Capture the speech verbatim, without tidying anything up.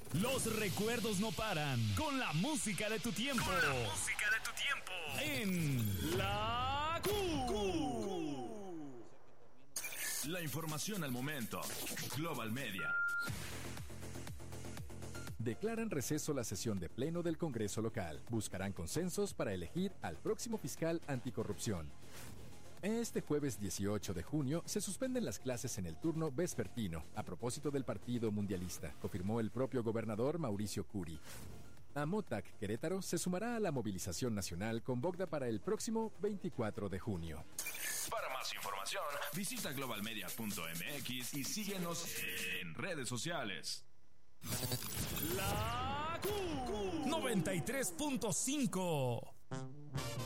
Los recuerdos no paran con la música de tu tiempo. Con la música de tu tiempo. En La Q. Q. La información al momento. Global Media. Declaran receso la sesión de pleno del Congreso local. Buscarán consensos para elegir al próximo fiscal anticorrupción. Este jueves dieciocho de junio se suspenden las clases en el turno vespertino a propósito del Partido Mundialista, confirmó el propio gobernador Mauricio Curi. Amotac Querétaro se sumará a la movilización nacional con Bogda para el próximo veinticuatro de junio. Para más información, visita global media punto m x y síguenos en redes sociales. La Q noventa y tres punto cinco.